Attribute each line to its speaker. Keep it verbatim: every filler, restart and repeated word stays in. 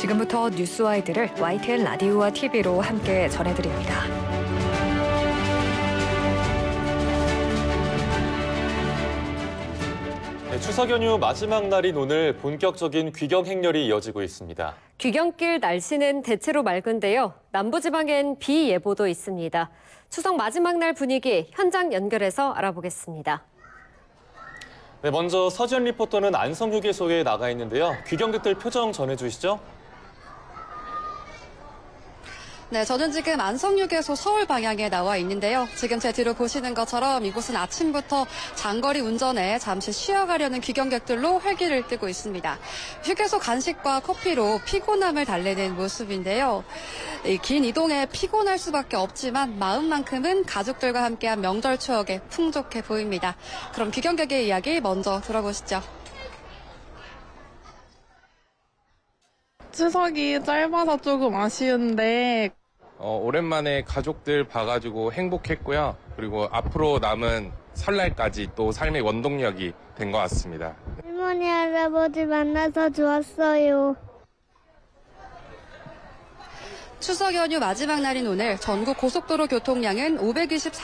Speaker 1: 지금부터 뉴스와이드를 와이티엔 라디오와 티비로 함께 전해드립니다.
Speaker 2: 네, 추석 연휴 마지막 날인 오늘 본격적인 귀경 행렬이 이어지고 있습니다.
Speaker 3: 귀경길 날씨는 대체로 맑은데요. 남부지방엔 비 예보도 있습니다. 추석 마지막 날 분위기 현장 연결해서 알아보겠습니다.
Speaker 2: 네, 먼저 서지연 리포터는 안성휴게소에 나가 있는데요. 귀경객들 표정 전해주시죠.
Speaker 4: 네, 저는 지금 안성휴게소 서울 방향에 나와 있는데요. 지금 제 뒤로 보시는 것처럼 이곳은 아침부터 장거리 운전에 잠시 쉬어가려는 귀경객들로 활기를 띠고 있습니다. 휴게소 간식과 커피로 피곤함을 달래는 모습인데요. 이 긴 이동에 피곤할 수밖에 없지만 마음만큼은 가족들과 함께한 명절 추억에 풍족해 보입니다. 그럼 귀경객의 이야기 먼저 들어보시죠.
Speaker 5: 추석이 짧아서 조금 아쉬운데
Speaker 6: 어, 오랜만에 가족들 봐가지고 행복했고요. 그리고 앞으로 남은 설날까지 또 삶의 원동력이 된 것 같습니다.
Speaker 7: 할머니, 할아버지 만나서 좋았어요.
Speaker 4: 추석 연휴 마지막 날인 오늘 전국 고속도로 교통량은 오백이십사